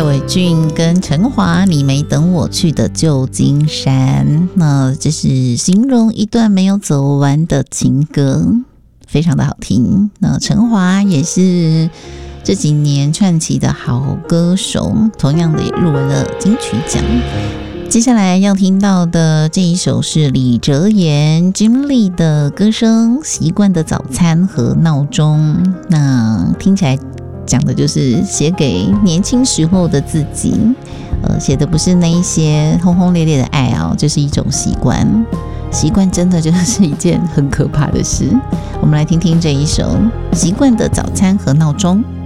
伟俊跟陈华，你没等我去的旧金山，那这是形容一段没有走完的情歌，非常的好听。那陈华也是这几年串起的好歌手，同样的也入围了金曲奖。接下来要听到的这一首是李哲言 Jim Lee 的歌声《习惯的早餐和闹钟》，那听起来讲的就是写给年轻时候的自己，写的不是那一些轰轰烈烈的爱啊，就是一种习惯。习惯真的就是一件很可怕的事。我们来听听这一首《习惯的早餐和闹钟》。